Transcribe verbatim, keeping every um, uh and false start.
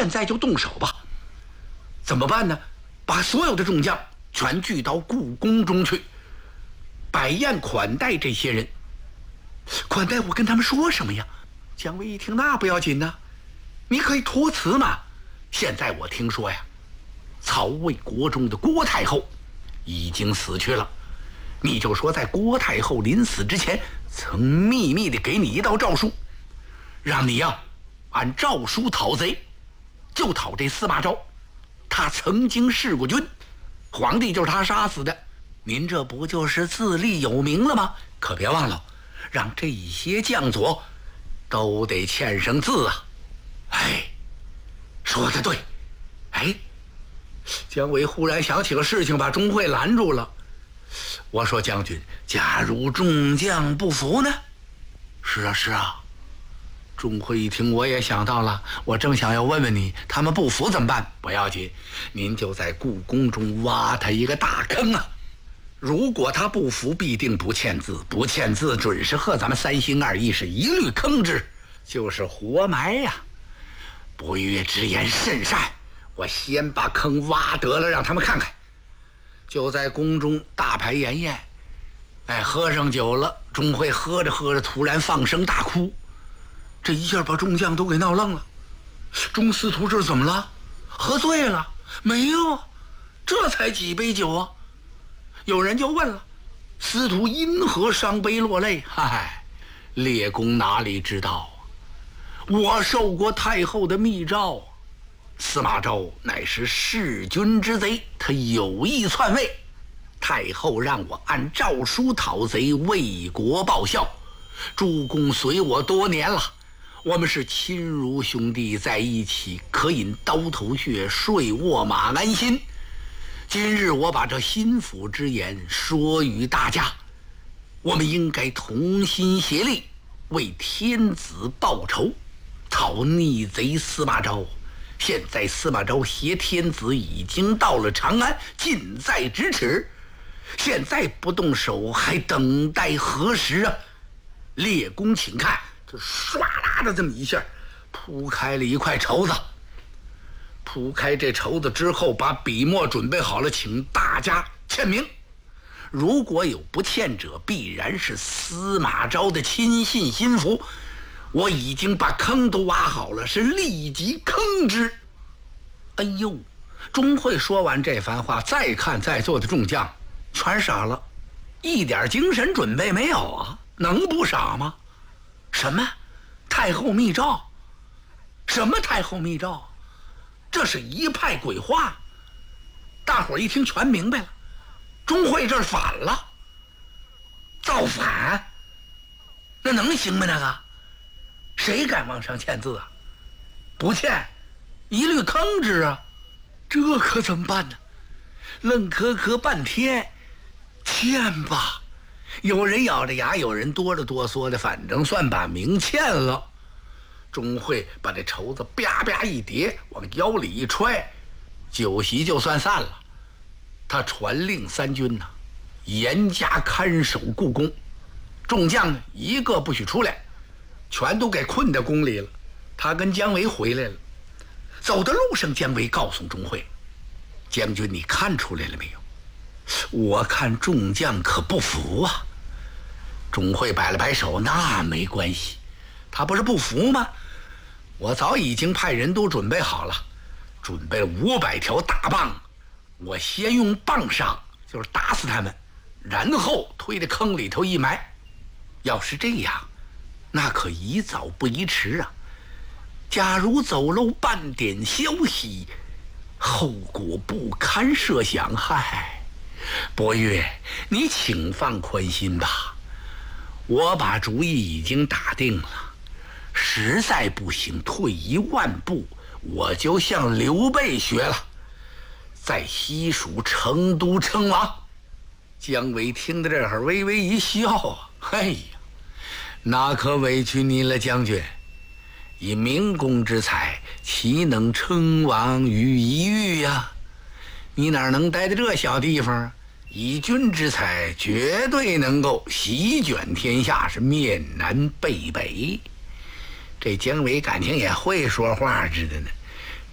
现在就动手吧。怎么办呢？把所有的众将全聚到故宫中去，摆宴款待这些人。款待我跟他们说什么呀？姜维一听，那不要紧呐、啊，你可以托辞嘛。现在我听说呀，曹魏国中的郭太后已经死去了，你就说在郭太后临死之前曾秘密的给你一道诏书，让你呀按诏书讨贼，就讨这司马昭。他曾经弑过君，皇帝就是他杀死的，您这不就是自立有名了吗？可别忘了让这些将佐都得签上字啊。哎，说得对。哎，姜维忽然想起了事情，把钟会拦住了。我说将军，假如众将不服呢？是啊是啊。钟会一听，我也想到了，我正想要问问你，他们不服怎么办？不要紧，您就在故宫中挖他一个大坑啊。如果他不服，必定不签字，不签字准是和咱们三心二意是一律坑之，就是活埋呀。不越之言甚善，我先把坑挖得了，让他们看看。就在宫中大排筵宴，哎，喝上酒了，钟会喝着喝着突然放声大哭，这一下把众将都给闹愣了。钟司徒这是怎么了？喝醉了？没有，这才几杯酒啊。有人就问了，司徒因何伤悲落泪？嗨，列公哪里知道啊，我受过太后的密诏，司马昭乃是弑君之贼，他有意篡位，太后让我按诏书讨贼，为国报效。主公随我多年了，我们是亲如兄弟，在一起可饮刀头血，睡卧马安心。今日我把这心腹之言说与大家，我们应该同心协力，为天子报仇，讨逆贼司马昭。现在司马昭挟天子已经到了长安，近在咫尺，现在不动手还等待何时啊？列公请看，这唰啦的这么一下铺开了一块绸子。铺开这绸子之后，把笔墨准备好了，请大家签名。如果有不签者，必然是司马昭的亲信心腹。我已经把坑都挖好了，是立即坑之。哎呦，钟会说完这番话，再看在座的众将全傻了，一点精神准备没有啊，能不傻吗？什么太后密诏？什么太后密诏？这是一派鬼话。大伙儿一听全明白了，钟会这儿反了，造反，那能行吗？那个谁敢往上签字啊？不签一律坑之啊。这可怎么办呢？愣磕磕半天，签吧。有人咬着牙，有人哆着哆嗦的，反正算把名签了。钟会把这绸子啪啪一叠，往腰里一揣，酒席就算散了。他传令三军呐、啊，严加看守故宫，众将呢一个不许出来，全都给困在宫里了。他跟姜维回来了，走的路上，姜维告诉钟会：“将军，你看出来了没有？我看众将可不服啊。”钟会摆了摆手：“那没关系，他不是不服吗？我早已经派人都准备好了，准备了五百条大棒，我先用棒杀，就是打死他们，然后推到坑里头一埋。要是这样，那可宜早不宜迟啊！假如走漏半点消息，后果不堪设想。嗨，伯岳，你请放宽心吧，我把主意已经打定了。实在不行，退一万步，我就向刘备学了，在西蜀成都称王。”姜维听到这儿微微一笑啊，哎呀，那可委屈你了，将军。以明公之才，岂能称王于一隅呀？你哪能待在这小地方？以君之才，绝对能够席卷天下，是面南背北。这姜维感情也会说话似的呢。